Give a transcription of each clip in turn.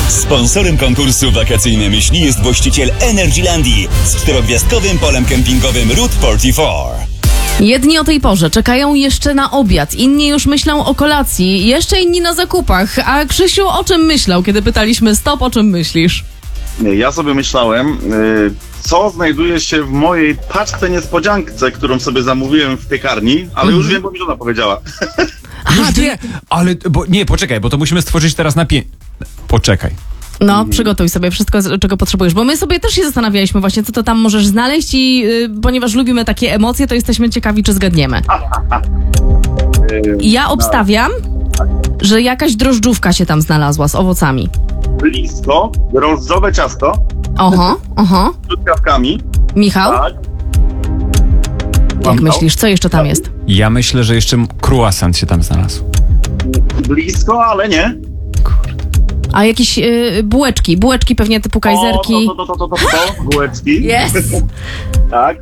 Sponsorem konkursu Wakacyjne Myśli jest właściciel Energylandii z 4-gwiazdkowym polem kempingowym Route 44. Jedni o tej porze czekają jeszcze na obiad, inni już myślą o kolacji, jeszcze inni na zakupach. A Krzysiu, o czym myślał, kiedy pytaliśmy stop, o czym myślisz? Ja sobie myślałem, co znajduje się w mojej paczce niespodziance, którą sobie zamówiłem w piekarni, ale już wiem, bo mi żona powiedziała. Aha, ty... Ale, poczekaj, bo to musimy stworzyć teraz Poczekaj. No, przygotuj sobie wszystko, czego potrzebujesz, bo my sobie też się zastanawialiśmy właśnie, co to tam możesz znaleźć i ponieważ lubimy takie emocje, to jesteśmy ciekawi, czy zgadniemy. Ja obstawiam, że jakaś drożdżówka się tam znalazła z owocami. Blisko, drożdżowe ciasto Oho. z truskawkami. Michał, Tak. jak myślisz, co jeszcze tam jest? Ja myślę, że jeszcze croissant się tam znalazł. Blisko, ale nie. A jakieś bułeczki pewnie typu kajzerki. To, bułeczki. Jest! Tak.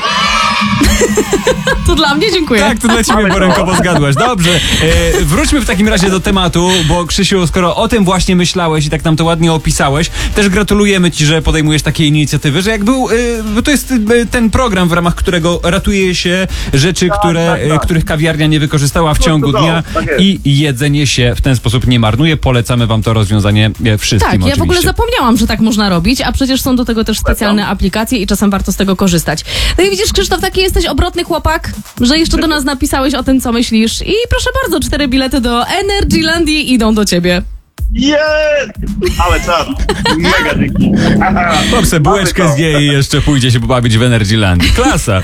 To dla mnie, dziękuję. Tak, to dla ciebie, bo rękowo zgadłaś. Dobrze, wróćmy w takim razie do tematu, bo Krzysiu, skoro o tym właśnie myślałeś i tak nam to ładnie opisałeś, też gratulujemy ci, że podejmujesz takie inicjatywy, że jak był, bo to jest ten program, w ramach którego ratuje się rzeczy, których kawiarnia nie wykorzystała w ciągu dnia i jedzenie się w ten sposób nie marnuje. Polecamy wam to rozwiązanie wszystkim. Tak, ja oczywiście. w ogóle zapomniałam, że tak można robić, a przecież są do tego też specjalne aplikacje i czasem warto z tego korzystać. No i widzisz, Krzysztof, taki jesteś obrotny chłopak, że jeszcze do nas napisałeś o tym, co myślisz. I proszę bardzo, 4 bilety do Energylandii idą do ciebie. Ale czad. Mega dzięki. Chłop se bułeczkę zje i jeszcze pójdzie się pobawić w Energylandii. Klasa!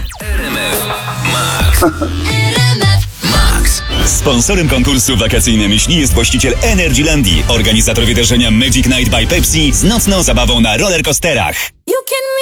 Sponsorem konkursu Wakacyjne Myśli jest właściciel Energylandii, organizator wydarzenia Magic Night by Pepsi z nocną zabawą na rollercoasterach.